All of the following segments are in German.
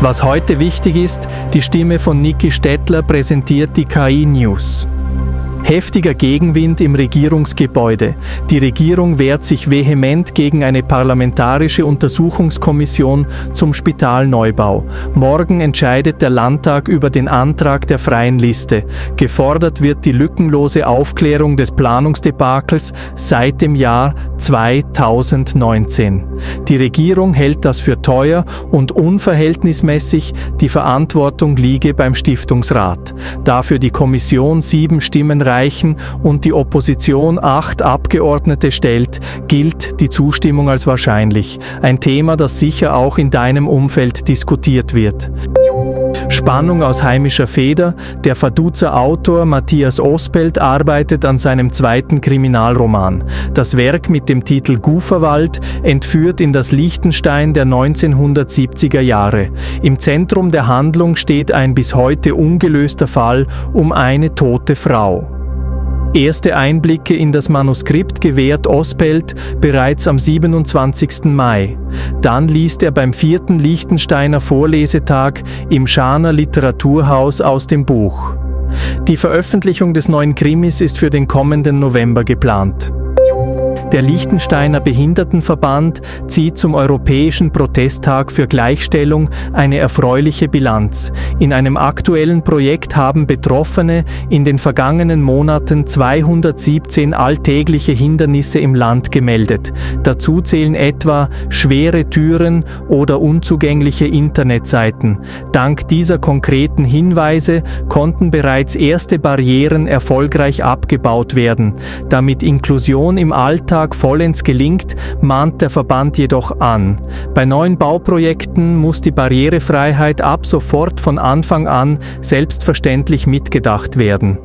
Was heute wichtig ist, die Stimme von Niki Stettler präsentiert die KI-News. Heftiger Gegenwind im Regierungsgebäude. Die Regierung wehrt sich vehement gegen eine parlamentarische Untersuchungskommission zum Spitalneubau. Morgen entscheidet der Landtag über den Antrag der Freien Liste. Gefordert wird die lückenlose Aufklärung des Planungsdebakels seit dem Jahr 2019. Die Regierung hält das für teuer und unverhältnismäßig. Die Verantwortung liege beim Stiftungsrat. Dafür die Kommission 7 Stimmen reichen und die Opposition 8 Abgeordnete stellt, gilt die Zustimmung als wahrscheinlich. Ein Thema, das sicher auch in deinem Umfeld diskutiert wird. Spannung aus heimischer Feder. Der Vaduzer Autor Matthias Ospelt arbeitet an seinem 2. Kriminalroman. Das Werk mit dem Titel Guferwald entführt in das Liechtenstein der 1970er Jahre. Im Zentrum der Handlung steht ein bis heute ungelöster Fall um eine tote Frau. Erste Einblicke in das Manuskript gewährt Ospelt bereits am 27. Mai. Dann liest er beim 4. Liechtensteiner Vorlesetag im Schaner Literaturhaus aus dem Buch. Die Veröffentlichung des neuen Krimis ist für den kommenden November geplant. Der Liechtensteiner Behindertenverband zieht zum Europäischen Protesttag für Gleichstellung eine erfreuliche Bilanz. In einem aktuellen Projekt haben Betroffene in den vergangenen Monaten 217 alltägliche Hindernisse im Land gemeldet. Dazu zählen etwa schwere Türen oder unzugängliche Internetseiten. Dank dieser konkreten Hinweise konnten bereits erste Barrieren erfolgreich abgebaut werden. Damit Inklusion im Alltag vollends gelingt, mahnt der Verband jedoch an. Bei neuen Bauprojekten muss die Barrierefreiheit ab sofort von Anfang an selbstverständlich mitgedacht werden.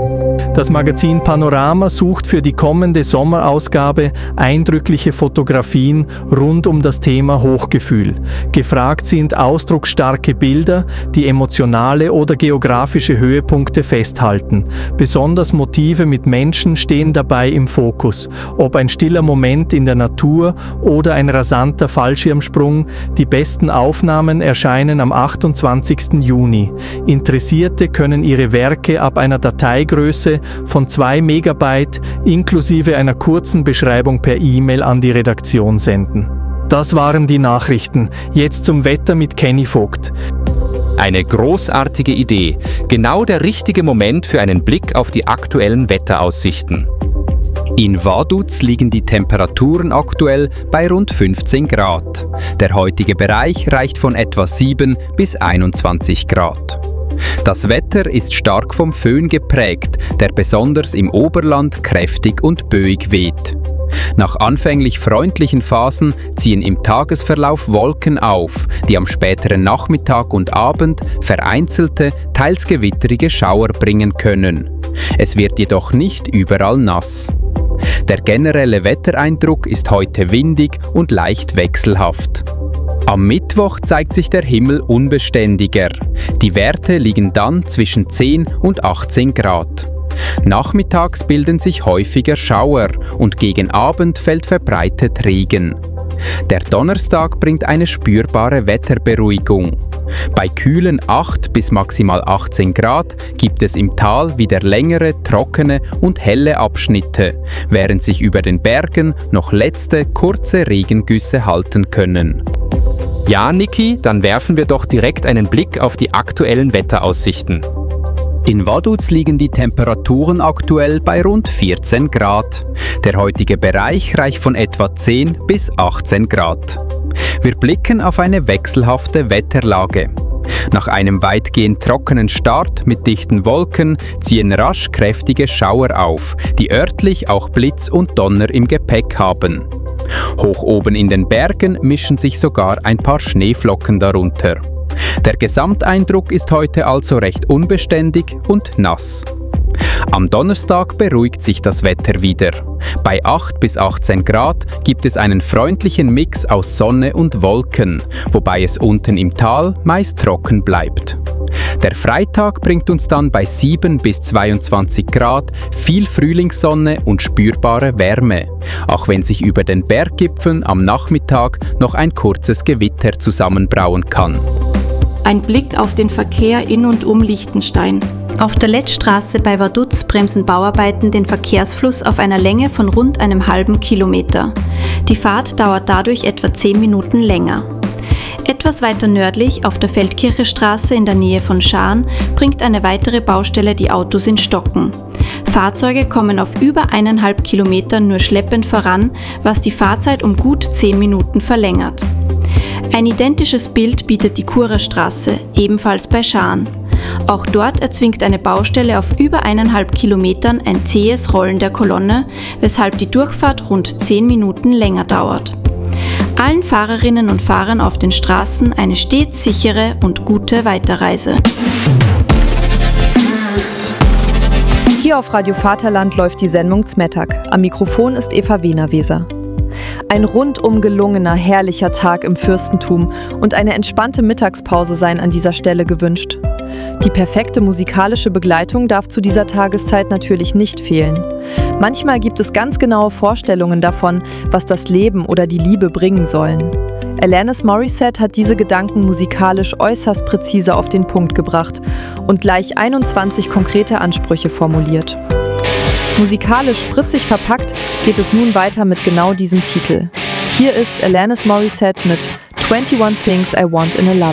Das Magazin Panorama sucht für die kommende Sommerausgabe eindrückliche Fotografien rund um das Thema Hochgefühl. Gefragt sind ausdrucksstarke Bilder, die emotionale oder geografische Höhepunkte festhalten. Besonders Motive mit Menschen stehen dabei im Fokus. Ob ein stiller Moment in der Natur oder ein rasanter Fallschirmsprung, die besten Aufnahmen erscheinen am 28. Juni. Interessierte können ihre Werke ab einer Dateigröße von 2 Megabyte inklusive einer kurzen Beschreibung per E-Mail an die Redaktion senden. Das waren die Nachrichten. Jetzt zum Wetter mit Kenny Vogt. Eine großartige Idee. Genau der richtige Moment für einen Blick auf die aktuellen Wetteraussichten. In Vaduz liegen die Temperaturen aktuell bei rund 15 Grad. Der heutige Bereich reicht von etwa 7 bis 21 Grad. Das Wetter ist stark vom Föhn geprägt, der besonders im Oberland kräftig und böig weht. Nach anfänglich freundlichen Phasen ziehen im Tagesverlauf Wolken auf, die am späteren Nachmittag und Abend vereinzelte, teils gewitterige Schauer bringen können. Es wird jedoch nicht überall nass. Der generelle Wettereindruck ist heute windig und leicht wechselhaft. Am Mittwoch zeigt sich der Himmel unbeständiger. Die Werte liegen dann zwischen 10 und 18 Grad. Nachmittags bilden sich häufiger Schauer und gegen Abend fällt verbreitet Regen. Der Donnerstag bringt eine spürbare Wetterberuhigung. Bei kühlen 8 bis maximal 18 Grad gibt es im Tal wieder längere, trockene und helle Abschnitte, während sich über den Bergen noch letzte, kurze Regengüsse halten können. Ja, Niki, dann werfen wir doch direkt einen Blick auf die aktuellen Wetteraussichten. In Vaduz liegen die Temperaturen aktuell bei rund 14 Grad. Der heutige Bereich reicht von etwa 10 bis 18 Grad. Wir blicken auf eine wechselhafte Wetterlage. Nach einem weitgehend trockenen Start mit dichten Wolken ziehen rasch kräftige Schauer auf, die örtlich auch Blitz und Donner im Gepäck haben. Hoch oben in den Bergen mischen sich sogar ein paar Schneeflocken darunter. Der Gesamteindruck ist heute also recht unbeständig und nass. Am Donnerstag beruhigt sich das Wetter wieder. Bei 8 bis 18 Grad gibt es einen freundlichen Mix aus Sonne und Wolken, wobei es unten im Tal meist trocken bleibt. Der Freitag bringt uns dann bei 7 bis 22 Grad viel Frühlingssonne und spürbare Wärme, auch wenn sich über den Berggipfeln am Nachmittag noch ein kurzes Gewitter zusammenbrauen kann. Ein Blick auf den Verkehr in und um Liechtenstein. Auf der Lettstraße bei Vaduz bremsen Bauarbeiten den Verkehrsfluss auf einer Länge von rund einem halben Kilometer. Die Fahrt dauert dadurch etwa 10 Minuten länger. Etwas weiter nördlich, auf der Feldkirchestraße in der Nähe von Schaan, bringt eine weitere Baustelle die Autos in Stocken. Fahrzeuge kommen auf über 1,5 Kilometer nur schleppend voran, was die Fahrzeit um gut 10 Minuten verlängert. Ein identisches Bild bietet die Kurerstraße, ebenfalls bei Schaan. Auch dort erzwingt eine Baustelle auf über 1,5 Kilometern ein zähes Rollen der Kolonne, weshalb die Durchfahrt rund 10 Minuten länger dauert. Allen Fahrerinnen und Fahrern auf den Straßen eine stets sichere und gute Weiterreise. Hier auf Radio Vaterland läuft die Sendung Zmettag. Am Mikrofon ist Eva Wehnerweser. Ein rundum gelungener, herrlicher Tag im Fürstentum und eine entspannte Mittagspause seien an dieser Stelle gewünscht. Die perfekte musikalische Begleitung darf zu dieser Tageszeit natürlich nicht fehlen. Manchmal gibt es ganz genaue Vorstellungen davon, was das Leben oder die Liebe bringen sollen. Alanis Morissette hat diese Gedanken musikalisch äußerst präzise auf den Punkt gebracht und gleich 21 konkrete Ansprüche formuliert. Musikalisch spritzig verpackt geht es nun weiter mit genau diesem Titel. Hier ist Alanis Morissette mit 21 Things I Want in a Lover.